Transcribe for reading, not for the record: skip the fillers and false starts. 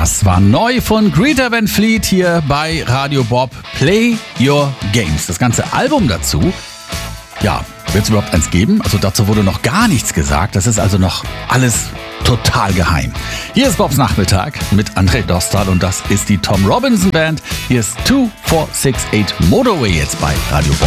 Das war neu von Greta Van Fleet hier bei Radio Bob. Play Your Games. Das ganze Album dazu, ja, wird es überhaupt eins geben? Also dazu wurde noch gar nichts gesagt. Das ist also noch alles total geheim. Hier ist Bobs Nachmittag mit André Dostal und das ist die Tom Robinson Band. Hier ist 2468 Motorway jetzt bei Radio Bob.